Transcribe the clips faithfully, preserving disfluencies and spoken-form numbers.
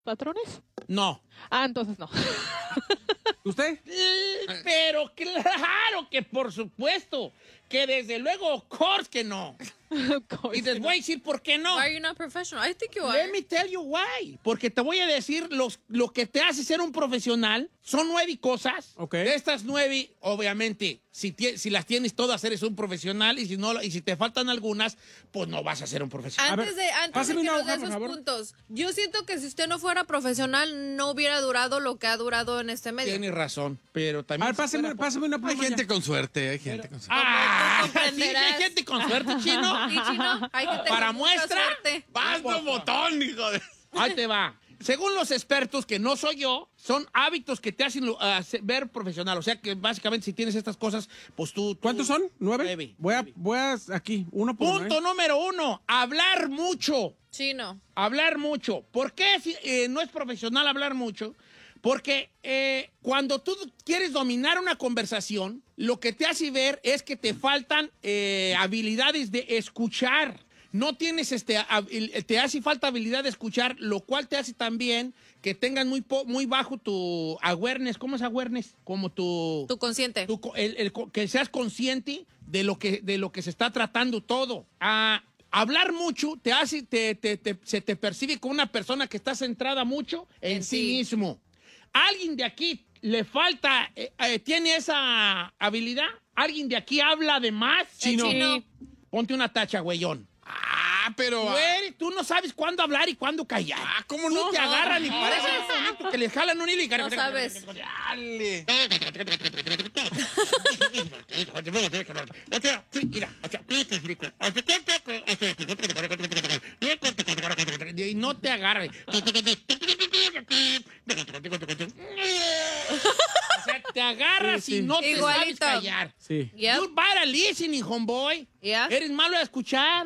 patrones? No. Ah, entonces no. ¿Usted? Pero claro que por supuesto, que desde luego, of course que no. Y les voy a decir por qué no. Why are you not professional? I think you are. Let me tell you why. Porque te voy a decir los, lo que te hace ser un profesional. Son nueve cosas. Ok. De estas nueve, obviamente, si, tie- si las tienes todas, eres un profesional. Y si no, y si te faltan algunas, pues no vas a ser un profesional. Antes ver, de, antes de pásame que una nos dé hoja, por esos favor. puntos, yo siento que si usted no fuera profesional, no hubiera durado lo que ha durado en este medio. Tienes razón, pero A también... ver, si pásame, fuera- pásame una pluma Hay gente ya. con suerte, hay gente con suerte. ¡Ah! Tú Sí, comprenderás. hay gente con suerte, chino. Sí, chino, hay gente Para con mucha muestra, suerte. ¡Basta botón, hijo de... Ahí te va. Según los expertos, que no soy yo, son hábitos que te hacen uh, ver profesional. O sea que básicamente si tienes estas cosas, pues tú... tú- ¿Cuántos son? ¿Nueve? Nueve. Voy a, voy a aquí, uno por uno, Punto ¿eh? número uno, hablar mucho. Chino. Hablar mucho. ¿Por qué si- eh, no es profesional hablar mucho? Porque eh, cuando tú quieres dominar una conversación, lo que te hace ver es que te faltan eh, habilidades de escuchar. No tienes este, habil- te hace falta habilidad de escuchar, lo cual te hace también que tengan muy, po- muy bajo tu awareness. ¿Cómo es awareness? Como tu... Tu consciente. tu co- el- el co- que seas consciente de lo que, de lo que se está tratando todo. Ah, hablar mucho te hace, te, te- te- se te percibe como una persona que está centrada mucho en, En sí sí. mismo. ¿Alguien de aquí le falta, eh, eh, tiene esa habilidad? ¿Alguien de aquí habla de más? El chino. Ponte una tacha, güeyón. Ah, pero... ah, Güey, tú no sabes cuándo hablar y cuándo callar. Ah, ¿cómo Tú no? te agarran y No. parece un monito que le jalan un hilo y... No sabes. Dale. Mira, o sea, te explico. Y no te agarres. O sea, te agarras Sí, sí. y no te Igualito. sabes callar. Sí, Yep. You're bad at listening, homeboy. Yeah. Eres malo a escuchar.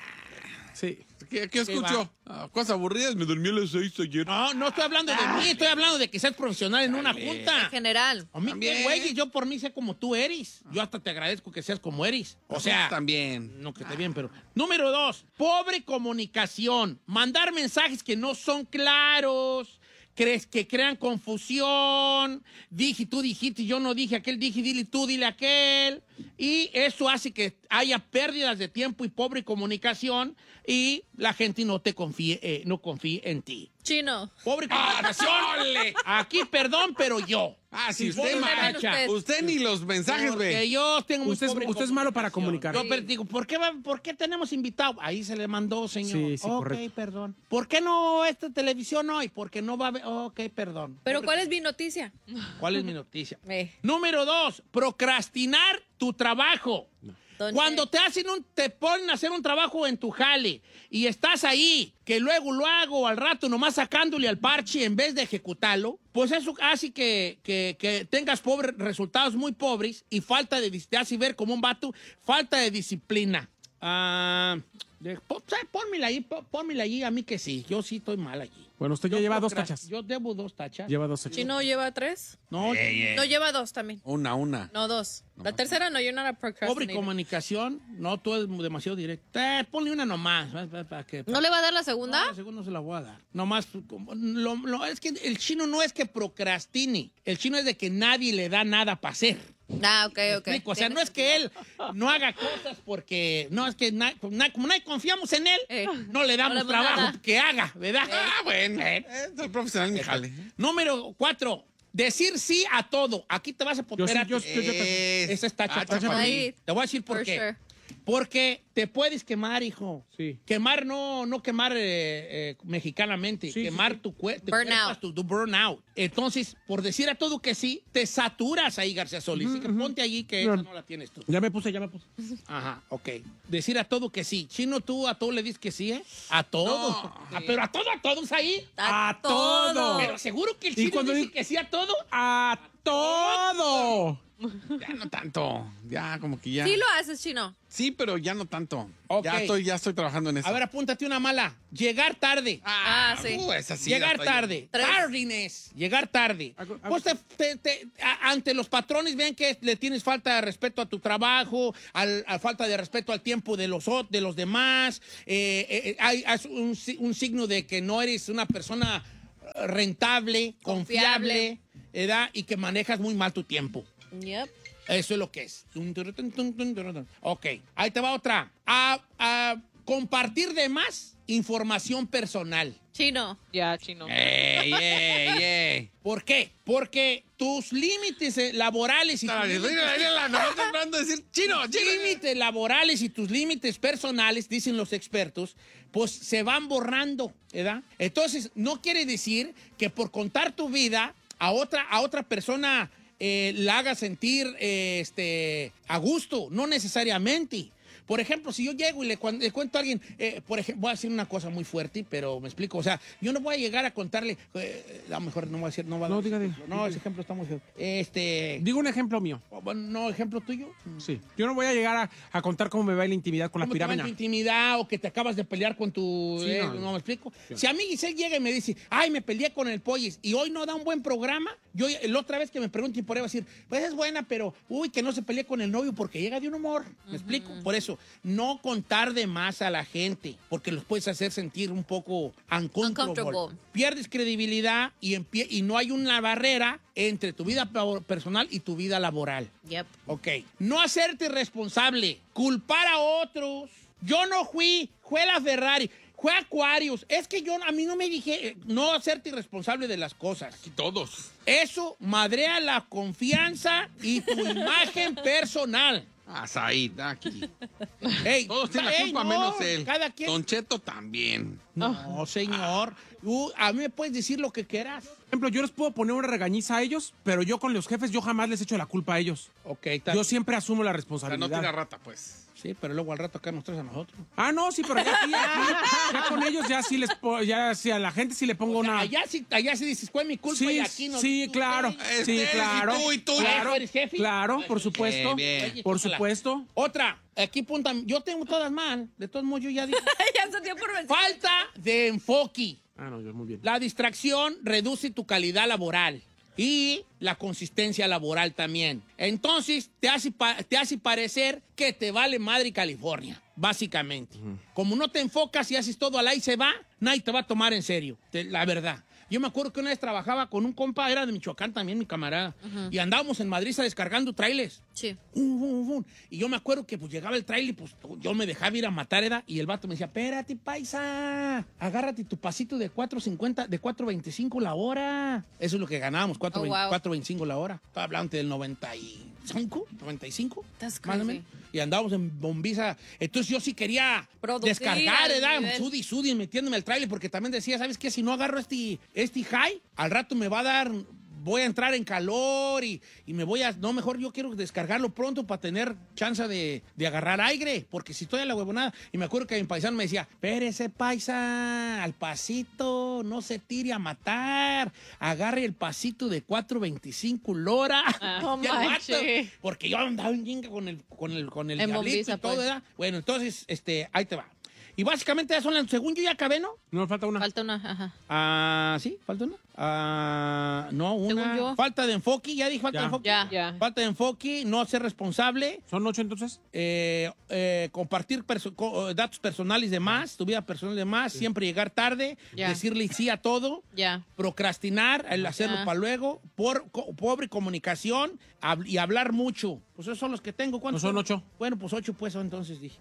sí. ¿Qué, qué escucho? Ah, cosas aburridas, me dormí a las seis ayer. No, no estoy hablando de mí, estoy hablando de que seas profesional en una En junta. general. A mí, También. qué güey, yo por mí sé como tú eres. Yo hasta te agradezco que seas como eres. O sea, También. no que esté bien, pero... Número dos, pobre comunicación. Mandar mensajes que no son claros, crees que crean confusión. Dije, tú dijiste, yo no dije, aquel dije, dile tú, dile aquel. Y eso hace que haya pérdidas de tiempo y pobre comunicación y la gente no te confíe, eh, no confíe en ti. Chino. Pobre comunicación. Aquí, perdón, pero yo. Ah, si Sí, usted, ponme ma- tacha. usted. usted ni los mensajes Porque ve. yo tengo muy Usted es- pobre usted es malo para comunicación. comunicar. Yo pero digo, ¿por qué, va- ¿por qué tenemos invitado? Ahí se le mandó, señor. Sí, sí, ok, correcto. perdón. ¿Por qué no esta televisión hoy? Porque no va a haber... Ok, perdón. Pero ¿cuál es mi noticia? ¿Cuál es mi noticia? Eh. Número dos, procrastinar tu trabajo. Don Cuando Che. te hacen un, te ponen a hacer un trabajo en tu jale y estás ahí, que luego lo hago al rato nomás sacándole al parche en vez de ejecutarlo, pues eso hace que, que, que tengas pobres resultados muy pobres y falta de, dis- te hace ver como un vato, falta de disciplina. Ah, de- pon- ¿sabe? Pónmela ahí, pon- pónmela ahí a mí que sí, yo sí estoy mal allí. Bueno, usted ya Yo lleva dos procrast- tachas. Yo debo dos tachas. Lleva dos tachas. ¿Chino lleva tres? No, No, lleva dos también. Una, una. No, dos. La tercera no, you're not a pobre procrastinator. comunicación, no, tú eres demasiado directo. Eh, ponle una nomás. pa- pa- pa- que- ¿No le va a dar la No, segunda? la segunda no se la voy a dar. Nomás, como- lo- lo- es que el chino no es que procrastine. El chino es de que nadie le da nada para hacer. Ah, ok, ¿Me ok. explico? O sea, Tiene no es que él no haga cosas porque... No, es que na- na- como nadie confiamos en él, Eh. no le damos No le damos trabajo nada. que haga, ¿verdad? Ah, bueno. Eh. Eh, soy profesional en mi jale. Número cuatro. Decir sí a todo. Aquí te vas a Yo poner sí, a... yo- yo- yo- Es- Esa está Ah, chafa tacha para para mí. mí. Te voy a decir por For qué. sure. Porque te puedes quemar, hijo. Sí. Quemar no, no quemar eh, eh, mexicanamente, Sí, quemar sí, sí. tu cuerpo. Burnout. Tu, tu burnout. Entonces, por decir a todo que sí, te saturas ahí, García Solís. Así que ponte allí que No. esa no la tienes tú. Ya me puse, ya me puse. Ajá, ok. Decir a todo que sí. Chino, tú a todo le dices que sí, ¿eh? A todo. Ah, pero a todo, a todos ahí. A todo. Pero seguro que el ¿Y chino cuando dice dice- que sí a todo. ¡A todo! Ya no tanto. Ya, como que ya. Sí lo haces, Chino. Sí, pero ya no tanto. Ok. Ya estoy, ya estoy trabajando en eso. A ver, apúntate una mala. Llegar tarde. Ah, sí. uh, esa sí Llegar la estoy- tarde. Tres. Tardiness. Llegar tarde. Hago- hago- Pues te- te- te- a- ante los patrones ven que le tienes falta de respeto a tu trabajo, al, a falta de respeto al tiempo de los, ot- de los demás. Eh, eh, eh, hay, hay un, si- un signo de que no eres una persona rentable, confiable, Confiable. ¿verdad? Y que manejas muy mal tu tiempo. Yep. Eso es lo que es. Ok, ahí te va otra. A, a compartir de más información personal. Chino. Ya, chino. ¡Ey, ey, ey! ¿Por qué? Porque tus límites eh, laborales y tus Mira, límites, mira, mira, no estoy tratando de decir chino, chino. límites laborales y tus límites personales, dicen los expertos, pues se van borrando, ¿verdad? Entonces, no quiere decir que por contar tu vida a otra, a otra persona eh, la haga sentir eh, este, a gusto, no necesariamente. Por ejemplo, si yo llego y le, cuan- le cuento a alguien, eh, por ejemplo, voy a decir una cosa muy fuerte, pero me explico. O sea, yo no voy a llegar a contarle, eh, a lo mejor no voy a decir, no va a No, dar diga, ejemplo. diga. No, ese ejemplo está muy feo. Este, Digo un ejemplo mío. bueno, no, ejemplo tuyo. Sí. Yo no voy a llegar a, a contar cómo me va en la intimidad con la ¿Cómo te va en pirámide. tu intimidad o que te acabas de pelear con tu... Sí, eh, no. no, me explico. Si a mí Giselle llega y me dice, ay, me peleé con el Pollis y hoy no da un buen programa, yo la otra vez que me pregunten por ahí va a decir, pues es buena, pero uy, que no se pelee con el novio porque llega de un humor. ¿Me explico? Por eso, no contar de más a la gente, porque los puedes hacer sentir un poco uncomfortable. Uncomfortable. Pierdes credibilidad y, empie- y no hay una barrera entre tu vida pa- personal y tu vida laboral. Yep. Ok. No hacerte responsable. Culpar a otros. Yo no fui. Fue la Ferrari. Fue Aquarius. Es que yo, a mí no me dije eh, no hacerte irresponsable de las cosas. Aquí todos. Eso madrea la confianza y tu imagen personal. Ah, Said, aquí. Ey, Todos tienen la ey, culpa no, menos él. Cada quien. Don Cheto también. No, señor. Uh, a mí me puedes decir lo que quieras. Por ejemplo, yo les puedo poner una regañiza a ellos, pero yo con los jefes yo jamás les echo la culpa a ellos. Ok, está. Yo siempre asumo la O sea, no responsabilidad. tira rata, pues. Sí, pero luego al rato acá nos traes a nosotros. Ah, no, sí, pero ya, aquí, aquí, ya con ellos ya sí les po- ya sí a la gente sí le pongo O sea, una. allá sí, allá sí dices, fue mi culpa Sí, y aquí no. sí, tú, claro. ey. Sí, Este, claro. y tú, y tú. Claro, ¿Tú eres jefe? claro, por supuesto. Bien, bien. Por Ojalá. supuesto. Otra, aquí punta, yo tengo todas mal, de todos modos yo ya dije. Ya se dio por vencido. Falta de enfoque. Ah, no, yo muy bien. La distracción reduce tu calidad laboral y la consistencia laboral también. Entonces, te hace, pa- te hace parecer que te vale madre California, básicamente. Como no te enfocas y haces todo al ahí se va, nadie te va a tomar en serio, te- la verdad. Yo me acuerdo que una vez trabajaba con un compa, era de Michoacán también, mi camarada, y andábamos en Madrid descargando trailers. Sí. Fum, fum, fum. Y yo me acuerdo que pues llegaba el trailer y pues yo me dejaba ir a matar, ¿verdad? Y el vato me decía, espérate, paisa, agárrate tu pasito de cuatro cincuenta, de cuatro veinticinco la hora. Eso es lo que ganábamos, cuatro Oh, wow. veinticinco la hora. Estaba hablando del noventa y cinco, noventa y cinco, That's más o crazy. menos. Y andábamos en bombiza. Entonces yo sí quería Producir descargar, al ¿verdad? nivel. Sudi, sudi, metiéndome al trailer porque también decía, ¿sabes qué? Si no agarro este, este high, al rato me va a dar... Voy a entrar en calor y, y me voy a... No, mejor yo quiero descargarlo pronto para tener chance de, de agarrar aire, porque si estoy a la huevonada... Y me acuerdo que mi paisano me decía, espérese, paisa, al pasito, no se tire a matar, agarre el pasito de cuatro veinticinco lora. no Y el vato, manches. porque yo andaba en jinga con el, con el, con el En diablito bombiza, y todo, pues. ¿verdad? Bueno, entonces, este, ahí te va. Y básicamente ya son las... Según yo ya acabé, ¿no? No, falta una. Falta una, ajá. Ah, ¿sí? ¿Falta una? Ah, no, una. Según yo. Falta de enfoque, ya dije falta Ya. de enfoque. Ya. Ya. Falta de enfoque, no ser responsable, ¿Son ocho entonces? eh, eh, compartir perso- co- eh, datos personales de más, tu vida personal de más, siempre llegar tarde, Ya. decirle sí a todo, Ya. procrastinar, el hacerlo Ya. para luego, por, co- pobre comunicación hab- y hablar mucho. Pues esos son los que tengo. ¿Cuántos No son son? ocho. Bueno, pues ocho, pues entonces dije.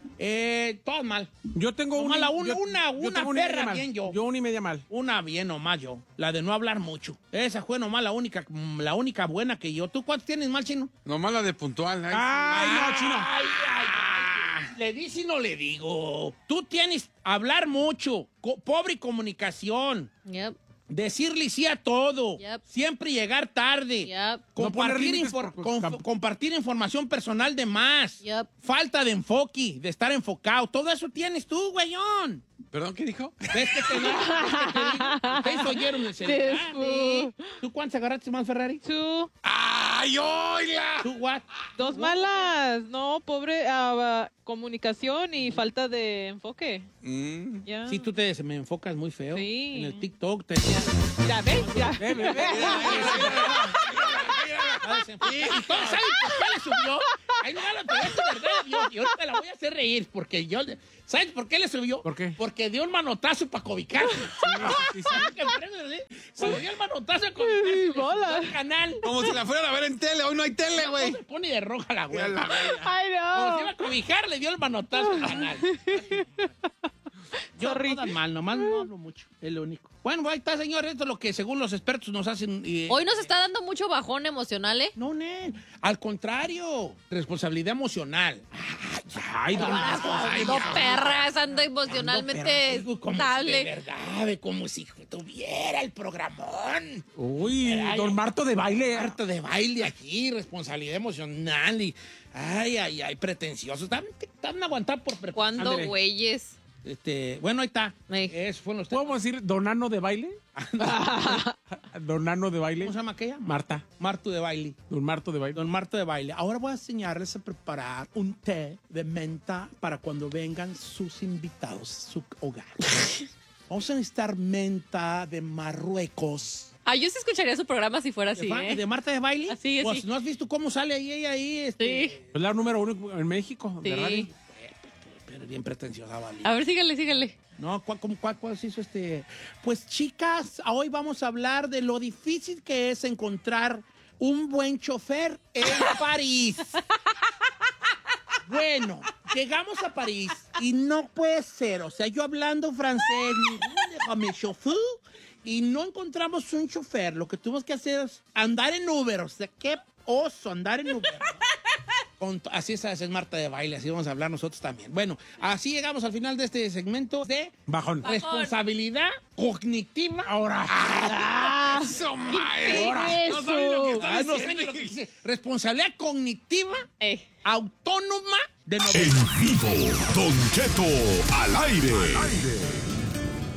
Eh, todo mal. Yo tengo Nomás una. la una, yo- una, yo una tengo una y perra media mal. bien yo. Yo una y media mal. Una bien nomás yo, la de no hablar mucho. Esa fue nomás la única, la única buena que yo. ¿Tú cuántos tienes mal, Chino? Nomás la de puntual. Ay, Ay, no, chino. Ay, ay, ay. ¿Le dice y no le digo? Tú tienes hablar mucho, co- pobre comunicación, Yep. decirle sí a todo, Yep. siempre llegar tarde, Yep. No poner compartir, límites infor- por- conf- tampoco. compartir información personal de más, Yep. falta de enfoque, de estar enfocado. Todo eso tienes tú, güeyón. ¿Perdón, qué dijo? ¿Ves que te, ves que te digo? Ustedes oyeron el celular. Despu- ¿eh? ¿Tú cuántos agarraste más, Ferrari? Tú, ¡Ay, oiga! ¿Tú what? dos malas. No, pobre ah, comunicación y falta de enfoque. Mm. Ya. Sí, tú te me enfocas muy feo. Sí. En el TikTok te... Ya, ¿ves? Ya. Ve, ve, ve. Y todos saben por qué le subió. Ay, no, la verdad, yo, yo ahorita la voy a hacer reír porque yo... ¿Sabes por qué le subió? ¿Por qué? Porque dio un manotazo para cobicarse. Sí, sí, sí. Cuando dio el manotazo para cobicarse, le bola. subió al canal. Como si la fueran a ver en tele. Hoy no hay tele, No güey. se pone de roja la güey. Mira la bella. Ay, Como se iba no. a cobijar, le dio el manotazo al canal. Yo Sorry. no tan mal, nomás no hablo mucho. Es lo único. Bueno, ahí está, señor. Esto es lo que según los expertos nos hacen. eh, Hoy nos está dando mucho bajón emocional, ¿eh? No, Nen. Al contrario. Responsabilidad emocional. Ay, don Naco. Ay, No, ya. perras, ando emocionalmente Ando, pero, como si de estable. verdad, como si tuviera el programón. Uy, Ay, don Marto de baile. Harto de baile aquí, responsabilidad emocional y... Ay, ay, ay, pretenciosos. Están, están aguantados por pretenciosos. ¿Cuándo, Ándele. güeyes? Este, bueno, ahí está. Ey. Eso fueron los... ¿Podemos decir donano de baile? Donano de baile. ¿Cómo se llama aquella? Marta. Marto de baile. Don Marto de baile. Don Marto de baile. Ahora voy a enseñarles a preparar un té de menta para cuando vengan sus invitados a su hogar. Vamos a necesitar menta de Marruecos. Ah, yo sí escucharía su programa si fuera ¿De, así, fa- ¿eh? de Marta de baile? Así, Pues, así. ¿no has visto cómo sale ahí ella ahí? Este, Sí. Es la número uno en México. de radio. Sí. Pero bien pretenciosa, vale. A ver, síganle, síganle. No, ¿cuál, cómo- cuál, cuál se hizo este? Pues chicas, hoy vamos a hablar de lo difícil que es encontrar un buen chofer en París. Bueno, llegamos a París y no puede ser, o sea, yo hablando francés, mi chofer, y no encontramos un chofer. Lo que tuvimos que hacer es andar en Uber, o sea, qué oso andar en Uber. Con- así es, es Marta de baile, así vamos a hablar nosotros también. Bueno, así llegamos al final de este segmento de Bajón. responsabilidad cognitiva. Ahora. Eso, mae. ¿Qué es No saben lo que eso? están Ah, no sé diciendo. lo que dice. Responsabilidad cognitiva Eh. autónoma de En noventa. vivo, Don Cheto al aire.